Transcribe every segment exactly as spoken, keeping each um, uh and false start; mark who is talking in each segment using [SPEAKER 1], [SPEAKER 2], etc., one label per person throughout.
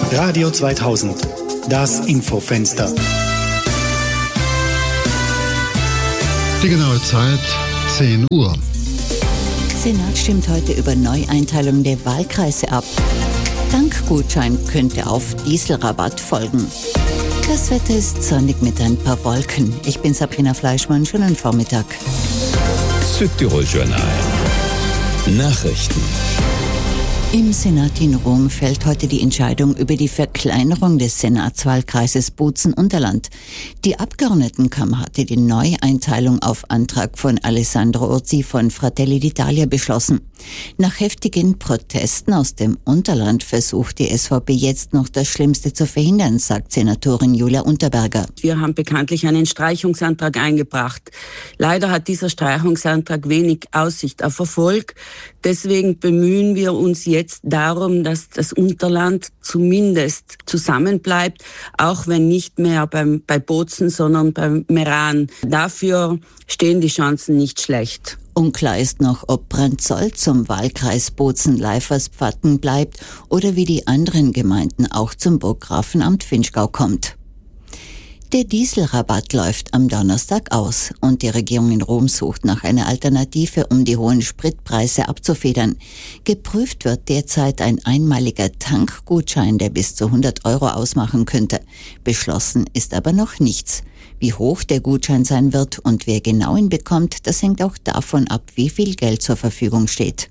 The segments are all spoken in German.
[SPEAKER 1] Radio zweitausend, das Infofenster.
[SPEAKER 2] Die genaue Zeit zehn Uhr.
[SPEAKER 3] Senat stimmt heute über Neueinteilung der Wahlkreise ab. Tankgutschein könnte auf Dieselrabatt folgen. Das Wetter ist sonnig mit ein paar Wolken. Ich bin Sabrina Fleischmann, schönen Vormittag.
[SPEAKER 4] Südtirol Journal. Nachrichten.
[SPEAKER 3] Im Senat in Rom fällt heute die Entscheidung über die Verkleinerung des Senatswahlkreises Bozen-Unterland. Die Abgeordnetenkammer hatte die Neueinteilung auf Antrag von Alessandro Urzi von Fratelli d'Italia beschlossen. Nach heftigen Protesten aus dem Unterland versucht die S V P jetzt noch das Schlimmste zu verhindern, sagt Senatorin Julia Unterberger.
[SPEAKER 5] Wir haben bekanntlich einen Streichungsantrag eingebracht. Leider hat dieser Streichungsantrag wenig Aussicht auf Erfolg. Deswegen bemühen wir uns jetzt darum, dass das Unterland zumindest zusammenbleibt, auch wenn nicht mehr beim, bei Bozen, sondern beim Meran. Dafür stehen die Chancen nicht schlecht.
[SPEAKER 3] Unklar ist noch, ob Brandzoll zum Wahlkreis Bozen-Leiferspfatten bleibt oder wie die anderen Gemeinden auch zum Burggrafenamt Vinschgau kommt. Der Dieselrabatt läuft am Donnerstag aus und die Regierung in Rom sucht nach einer Alternative, um die hohen Spritpreise abzufedern. Geprüft wird derzeit ein einmaliger Tankgutschein, der bis zu hundert Euro ausmachen könnte. Beschlossen ist aber noch nichts. Wie hoch der Gutschein sein wird und wer genau ihn bekommt, das hängt auch davon ab, wie viel Geld zur Verfügung steht.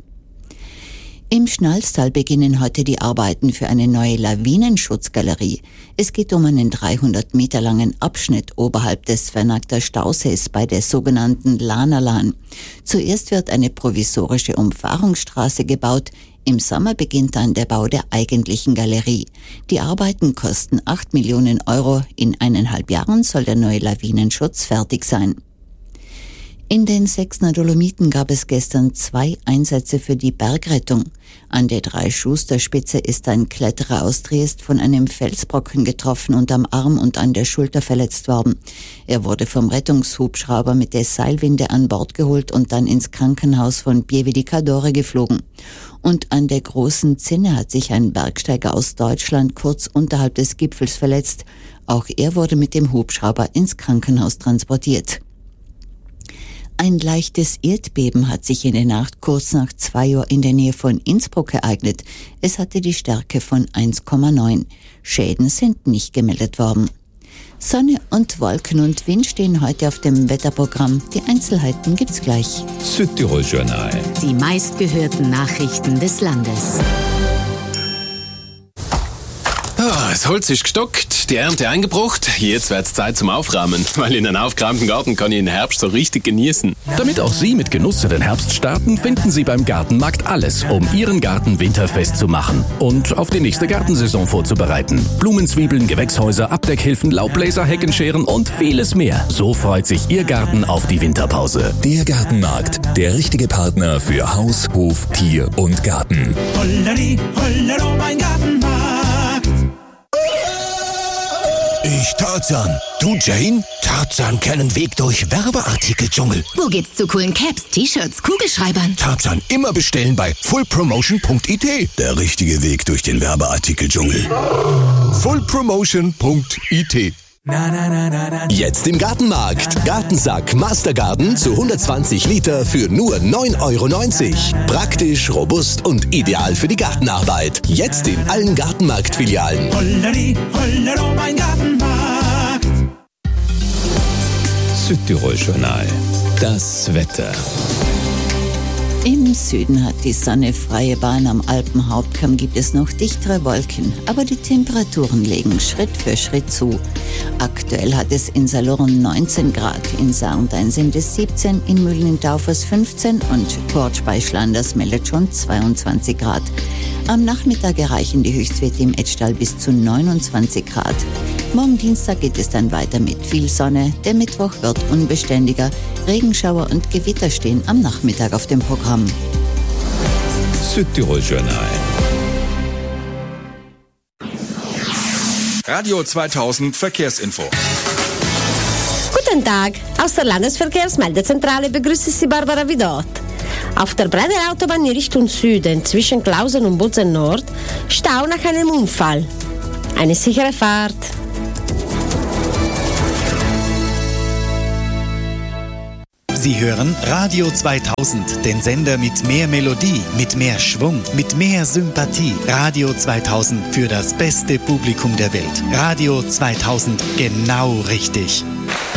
[SPEAKER 3] Im Schnalztal beginnen heute die Arbeiten für eine neue Lawinenschutzgalerie. Es geht um einen dreihundert Meter langen Abschnitt oberhalb des Vernagter Stausees bei der sogenannten Lanalan. Zuerst wird eine provisorische Umfahrungsstraße gebaut. Im Sommer beginnt dann der Bau der eigentlichen Galerie. Die Arbeiten kosten acht Millionen Euro. In eineinhalb Jahren soll der neue Lawinenschutz fertig sein. In den Sechsner Dolomiten gab es gestern zwei Einsätze für die Bergrettung. An der Drei-Schuster-Spitze ist ein Kletterer aus Triest von einem Felsbrocken getroffen und am Arm und an der Schulter verletzt worden. Er wurde vom Rettungshubschrauber mit der Seilwinde an Bord geholt und dann ins Krankenhaus von Pieve di Cadore geflogen. Und an der Großen Zinne hat sich ein Bergsteiger aus Deutschland kurz unterhalb des Gipfels verletzt. Auch er wurde mit dem Hubschrauber ins Krankenhaus transportiert. Ein leichtes Erdbeben hat sich in der Nacht kurz nach zwei Uhr in der Nähe von Innsbruck ereignet. Es hatte die Stärke von eins Komma neun. Schäden sind nicht gemeldet worden. Sonne und Wolken und Wind stehen heute auf dem Wetterprogramm. Die Einzelheiten gibt's gleich.
[SPEAKER 4] Südtirol Journal.
[SPEAKER 6] Die meistgehörten Nachrichten des Landes.
[SPEAKER 7] Ah, das Holz ist gestockt, die Ernte eingebracht. Jetzt wird's Zeit zum Aufräumen, weil in einem aufgeräumten Garten kann ich den Herbst so richtig genießen.
[SPEAKER 8] Damit auch Sie mit Genuss in den Herbst starten, finden Sie beim Gartenmarkt alles, um Ihren Garten winterfest zu machen und auf die nächste Gartensaison vorzubereiten. Blumenzwiebeln, Gewächshäuser, Abdeckhilfen, Laubbläser, Heckenscheren und vieles mehr. So freut sich Ihr Garten auf die Winterpause.
[SPEAKER 4] Der Gartenmarkt, der richtige Partner für Haus, Hof, Tier und Garten.
[SPEAKER 9] Holleri, hollero, mein Gartenmarkt.
[SPEAKER 10] Ich Tarzan. Du Jane? Tarzan kennen Weg durch Werbeartikeldschungel.
[SPEAKER 6] Wo geht's zu coolen Caps, T-Shirts, Kugelschreibern?
[SPEAKER 10] Tarzan immer bestellen bei full promotion punkt I T. Der richtige Weg durch den Werbeartikeldschungel. full promotion punkt I T.
[SPEAKER 4] Jetzt im Gartenmarkt. Gartensack Mastergarden zu hundertzwanzig Liter für nur neun Euro neunzig. Praktisch, robust und ideal für die Gartenarbeit. Jetzt in allen Gartenmarkt-Filialen.
[SPEAKER 9] Holleri, hollero, mein Gartenmarkt.
[SPEAKER 4] Südtirol Journal. Das Wetter.
[SPEAKER 3] Im Süden hat die Sonne freie Bahn, am Alpenhauptkamm gibt es noch dichtere Wolken, aber die Temperaturen legen Schritt für Schritt zu. Aktuell hat es in Saloren neunzehn Grad, in Sarntein sind es siebzehn, in Mühlen in Taufers fünfzehn und Kortsch bei Schlanders meldet schon zweiundzwanzig Grad. Am Nachmittag erreichen die Höchstwerte im Etschtal bis zu neunundzwanzig Grad. Morgen Dienstag geht es dann weiter mit viel Sonne. Der Mittwoch wird unbeständiger. Regenschauer und Gewitter stehen am Nachmittag auf dem Programm.
[SPEAKER 4] Südtirol Journal.
[SPEAKER 11] Radio zweitausend Verkehrsinfo.
[SPEAKER 12] Guten Tag, aus der Landesverkehrsmeldezentrale begrüßt Sie Barbara Vidot. Auf der Brenner Autobahn in Richtung Süden zwischen Klausen und Bozen Nord Stau nach einem Unfall. eine sichere Fahrt.
[SPEAKER 1] Sie hören Radio zweitausend, den Sender mit mehr Melodie, mit mehr Schwung, mit mehr Sympathie. Radio zweitausend für das beste Publikum der Welt. Radio zweitausend, genau richtig.